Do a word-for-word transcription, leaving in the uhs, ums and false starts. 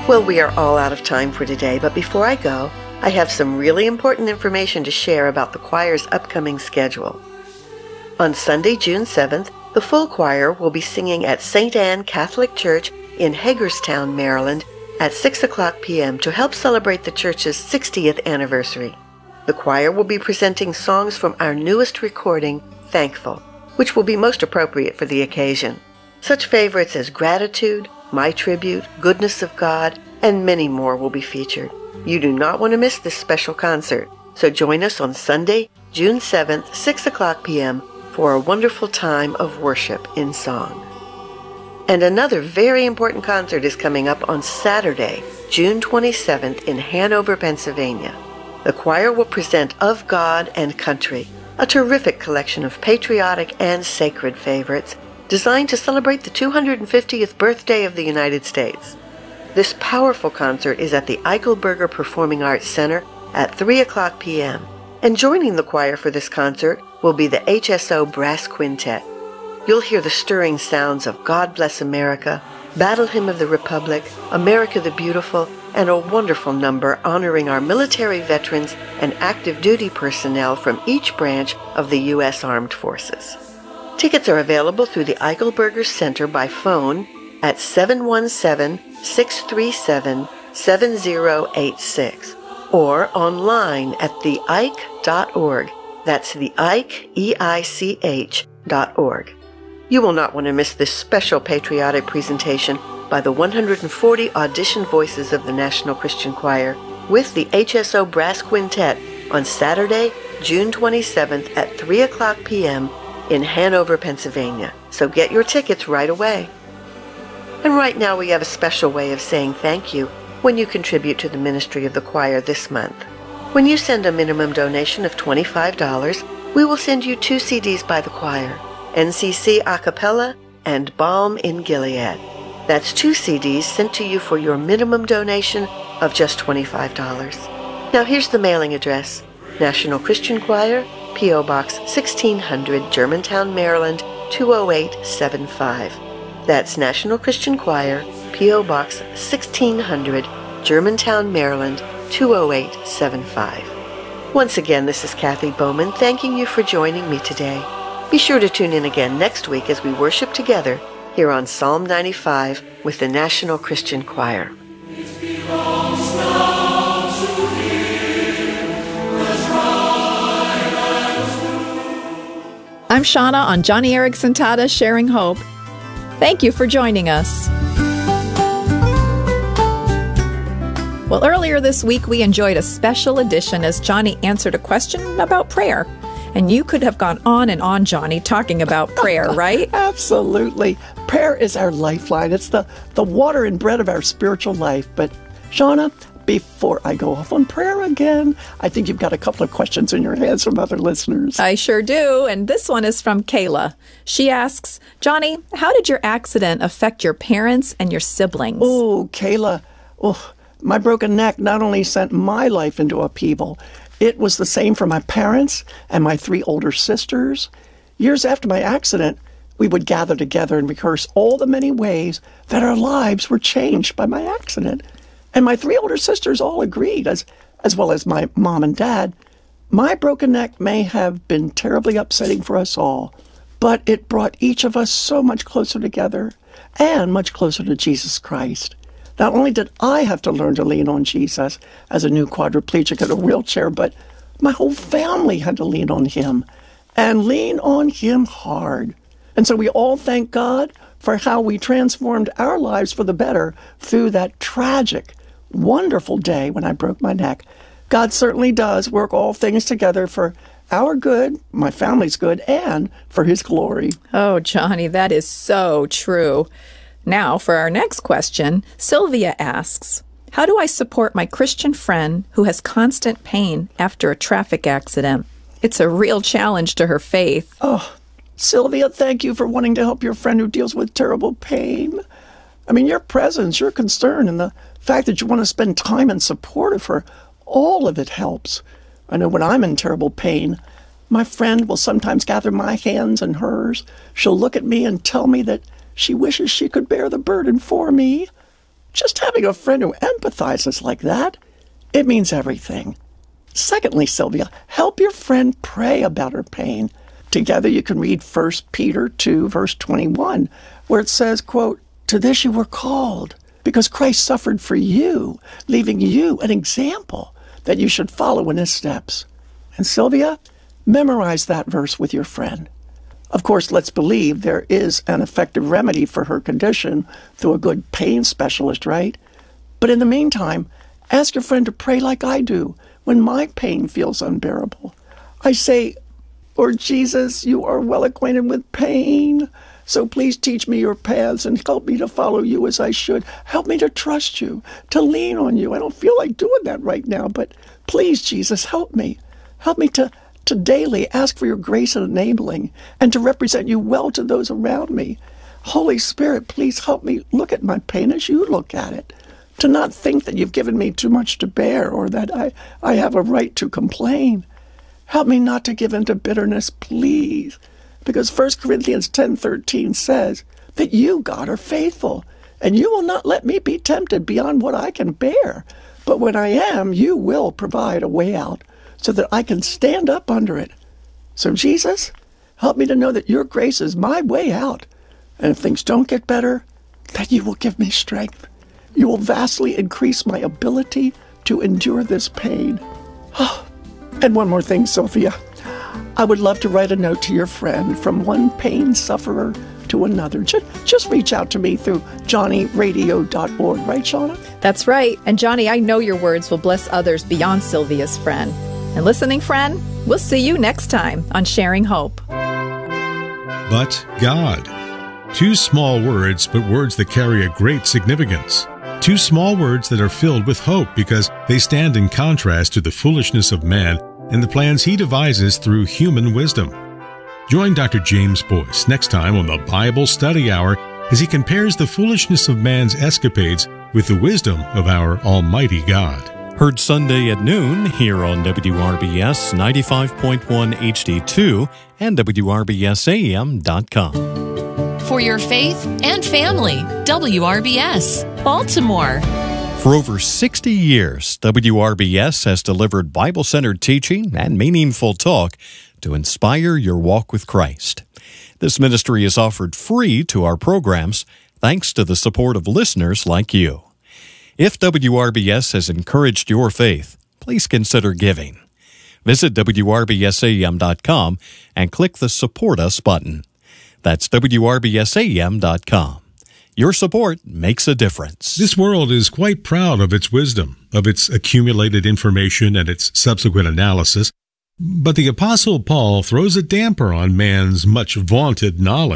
Well, we are all out of time for today, but before I go, I have some really important information to share about the choir's upcoming schedule. On Sunday, June seventh, the full choir will be singing at Saint Anne Catholic Church in Hagerstown, Maryland, at six o'clock p.m. to help celebrate the church's sixtieth anniversary. The choir will be presenting songs from our newest recording, Thankful, which will be most appropriate for the occasion. Such favorites as Gratitude, My Tribute, Goodness of God, and many more will be featured. You do not want to miss this special concert, so join us on Sunday, June seventh, six o'clock p.m. for a wonderful time of worship in song. And another very important concert is coming up on Saturday, June twenty-seventh in Hanover, Pennsylvania. The choir will present Of God and Country, a terrific collection of patriotic and sacred favorites designed to celebrate the two hundred fiftieth birthday of the United States. This powerful concert is at the Eichelberger Performing Arts Center at three o'clock p.m. And joining the choir for this concert will be the H S O Brass Quintet. You'll hear the stirring sounds of God Bless America, Battle Hymn of the Republic, America the Beautiful, and a wonderful number honoring our military veterans and active duty personnel from each branch of the U S Armed Forces. Tickets are available through the Eichelberger Center by phone at seven one seven, six three seven, seven zero eight six or online at the eich dot org. That's the Eich, E I C H dot org. You will not want to miss this special patriotic presentation by the one hundred forty audition voices of the National Christian Choir with the H S O Brass Quintet on Saturday, June twenty-seventh at three o'clock p.m. in Hanover, Pennsylvania. So get your tickets right away. And right now we have a special way of saying thank you when you contribute to the ministry of the choir this month. When you send a minimum donation of twenty-five dollars, we will send you two C Ds by the choir, N C C A Cappella and Balm in Gilead. That's two C Ds sent to you for your minimum donation of just twenty-five dollars. Now here's the mailing address. National Christian Choir, P O. Box sixteen hundred, Germantown, Maryland, two oh eight seven five. That's National Christian Choir, P O. Box sixteen hundred, Germantown, Maryland, two oh eight seven five. Once again, this is Kathy Bowman thanking you for joining me today. Be sure to tune in again next week as we worship together here on Psalm ninety-five with the National Christian Choir. I'm Shauna on Johnny Erickson Tata Sharing Hope. Thank you for joining us. Well, earlier this week we enjoyed a special edition as Johnny answered a question about prayer. And you could have gone on and on, Johnny, talking about prayer, right? Absolutely. Prayer is our lifeline. It's the, the water and bread of our spiritual life. But, Shauna, before I go off on prayer again, I think you've got a couple of questions in your hands from other listeners. I sure do. And this one is from Kayla. She asks, Johnny, how did your accident affect your parents and your siblings? Oh, Kayla. Oh, my broken neck not only sent my life into upheaval, it was the same for my parents and my three older sisters. Years after my accident, we would gather together and rehearse all the many ways that our lives were changed by my accident. And my three older sisters all agreed, as, as well as my mom and dad, my broken neck may have been terribly upsetting for us all, but it brought each of us so much closer together and much closer to Jesus Christ. Not only did I have to learn to lean on Jesus as a new quadriplegic in a wheelchair, but my whole family had to lean on him, and lean on him hard. And so we all thank God for how we transformed our lives for the better through that tragic, wonderful day when I broke my neck. God certainly does work all things together for our good, my family's good, and for his glory. Oh, Johnny, that is so true. Now, for our next question, Sylvia asks, how do I support my Christian friend who has constant pain after a traffic accident? It's a real challenge to her faith. Oh, Sylvia, thank you for wanting to help your friend who deals with terrible pain. I mean, your presence, your concern, and the fact that you want to spend time in support of her, all of it helps. I know when I'm in terrible pain, my friend will sometimes gather my hands in hers. She'll look at me and tell me that she wishes she could bear the burden for me. just having a friend who empathizes like that, it means everything. Secondly, Sylvia, help your friend pray about her pain. Together you can read First Peter two, verse twenty-one, where it says, quote, "To this you were called, because Christ suffered for you, leaving you an example that you should follow in his steps." And Sylvia, memorize that verse with your friend. Of course, let's believe there is an effective remedy for her condition through a good pain specialist, right? But in the meantime, ask your friend to pray like I do when my pain feels unbearable. I say, "Lord Jesus, you are well acquainted with pain, so please teach me your paths and help me to follow you as I should. Help me to trust you, to lean on you. I don't feel like doing that right now, but please, Jesus, help me. Help me to to daily ask for your grace and enabling, and to represent you well to those around me. Holy Spirit, please help me look at my pain as you look at it, to not think that you've given me too much to bear or that I, I have a right to complain. Help me not to give in to bitterness, please, because First Corinthians ten thirteen says that you, God, are faithful, and you will not let me be tempted beyond what I can bear. But when I am, you will provide a way out, so that I can stand up under it. So Jesus, help me to know that your grace is my way out. And if things don't get better, that you will give me strength. You will vastly increase my ability to endure this pain. Oh, and one more thing, Sophia. I would love to write a note to your friend from one pain sufferer to another. Just, just reach out to me through johnny radio dot org. Right, Shauna? That's right. And Johnny, I know your words will bless others beyond Sylvia's friend. And listening friend, we'll see you next time on Sharing Hope. But God. Two small words, but words that carry a great significance. Two small words that are filled with hope because they stand in contrast to the foolishness of man and the plans he devises through human wisdom. Join Doctor James Boyce next time on the Bible Study Hour as he compares the foolishness of man's escapades with the wisdom of our Almighty God. Heard Sunday at noon here on W R B S ninety-five point one H D two and W R B S A M dot com. For your faith and family, W R B S, Baltimore. For over sixty years, W R B S has delivered Bible-centered teaching and meaningful talk to inspire your walk with Christ. This ministry is offered free to our programs thanks to the support of listeners like you. If W R B S has encouraged your faith, please consider giving. Visit W R B S A M dot com and click the Support Us button. That's W R B S A M dot com. Your support makes a difference. This world is quite proud of its wisdom, of its accumulated information and its subsequent analysis. But the Apostle Paul throws a damper on man's much vaunted knowledge.